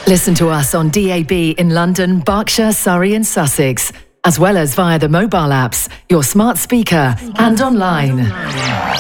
Listen to us on DAB in London, Berkshire, Surrey and Sussex, as well as via the mobile apps, your smart speaker and online.